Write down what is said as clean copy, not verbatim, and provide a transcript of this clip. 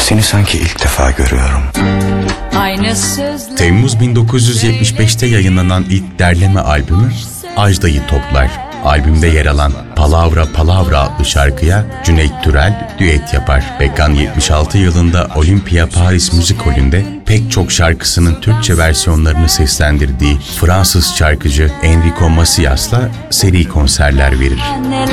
Seni sanki ilk defa görüyorum. Temmuz 1975'te yayınlanan ilk derleme albümü Ajda'yı toplar. Albümde yer alan Palavra Palavra adlı şarkıya Cüneyt Türel düet yapar. Pekkan 76 yılında Olympia Paris Müzikolü'nde pek çok şarkısının Türkçe versiyonlarını seslendirdiği Fransız şarkıcı Enrico Macias'la seri konserler verir.